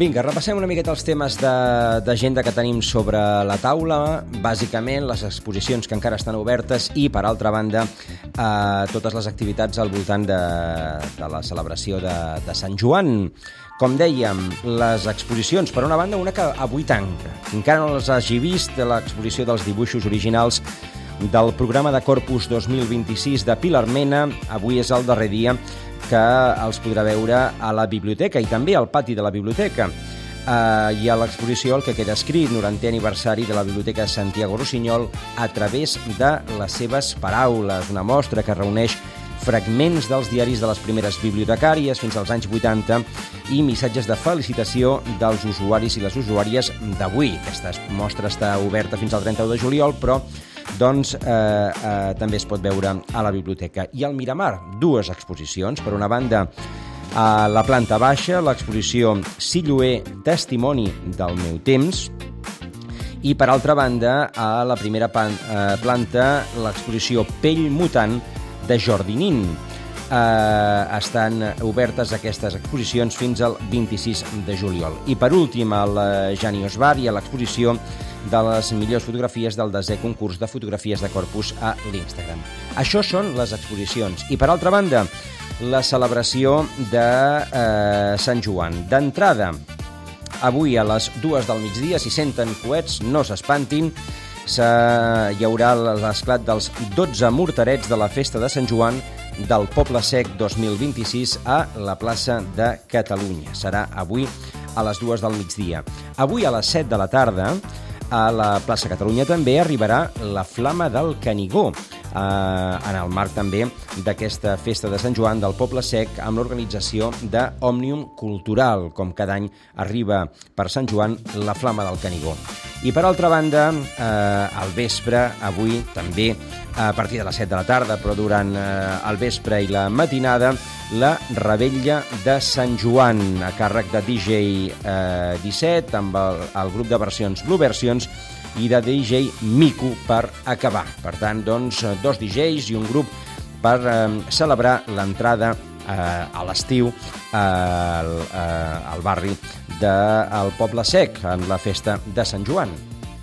Vinga, repassem una miqueta els temes d'agenda que tenim sobre la taula. Bàsicament, les exposicions que encara estan obertes i, per altra banda, totes les activitats al voltant de la celebració de Sant Joan. Com dèiem, les exposicions, per una banda, una que avui tanca. Encara no les hagi vist, l'exposició dels dibuixos originals del programa de Corpus 2026 de Pilar Mena. Avui és el darrer dia que els podrà veure a la biblioteca i també al pati de la biblioteca. Hi ha l'exposició El que queda escrit, 90è aniversari de la Biblioteca Santiago Rossinyol a través de les seves paraules, una mostra que reuneix fragments dels diaris de les primeres bibliotecàries fins als anys 80 i missatges de felicitació dels usuaris i les usuàries d'avui. Aquesta mostra està oberta fins al 31 de juliol, però també es pot veure a la biblioteca. I al Miramar, dues exposicions. Per una banda, a la planta baixa, l'exposició Siluer, testimoni del meu temps, i per altra banda, a la primera planta, l'exposició Pell mutant de Jordi Nin. Estan obertes aquestes exposicions fins al 26 de juliol. I per últim, al Janius Bar hi ha l'exposició de les millors fotografies del 10è concurs de fotografies de Corpus a l'Instagram. Això són les exposicions. I per altra banda, la celebració de Sant Joan. D'entrada, avui a les 2 del migdia, si senten coets, no s'espantin, hi haurà l'esclat dels 12 morterets de la Festa de Sant Joan del Poble Sec 2026 a la plaça de Catalunya. Serà avui a les 2 del migdia. Avui a les 7 de la tarda, a la plaça Catalunya també arribarà la Flama del Canigó, en el marc també d'aquesta Festa de Sant Joan del Poble Sec amb l'organització d'Òmnium Cultural. Com cada any arriba per Sant Joan la Flama del Canigó. I per altra banda, al vespre, avui també, a partir de les 7 de la tarda, però durant el vespre i la matinada, la Revetlla de Sant Joan, a càrrec de DJ 17, amb el grup de versions Blue Versions i de DJ Miku per acabar. Per tant, doncs, 2 DJs i un grup per celebrar l'entrada a l'estiu al barri del Poble Sec, en la festa de Sant Joan.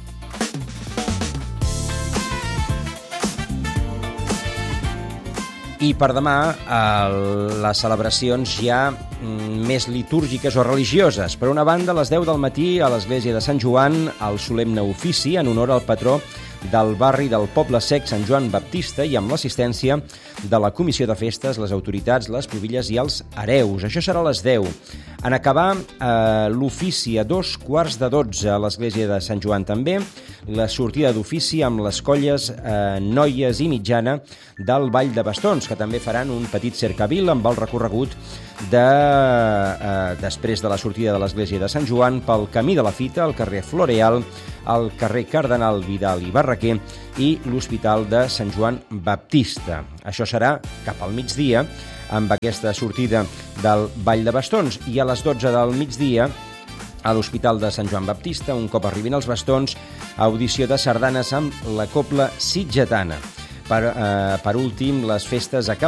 I per demà, les celebracions ja més litúrgiques o religioses. Per una banda, a les 10 del matí, a l'església de Sant Joan, el solemne ofici en honor al patró del barri del Poble Sec, Sant Joan Baptista, i amb l'assistència de la Comissió de Festes, les autoritats, les pubilles i els hereus. Això serà a les 10. En acabar, l'ofici a 11:45 a l'església de Sant Joan també, la sortida d'ofici amb les colles noies i mitjana del Ball de Bastons, que també faran un petit cercavil amb el recorregut després de la sortida de l'església de Sant Joan pel Camí de la Fita, al carrer Floreal, al carrer Cardenal Vidal i Barraquer i l'Hospital de Sant Joan Baptista. Això serà cap al migdia, amb aquesta sortida del Ball de Bastons. I a les 12 del migdia, a l'Hospital de Sant Joan Baptista, un cop arribin els bastons, audició de sardanes amb la Cobla Sitgetana. Per últim, les festes acaben